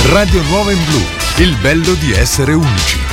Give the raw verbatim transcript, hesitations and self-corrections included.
Radio Nuova in Blu, il bello di essere unici.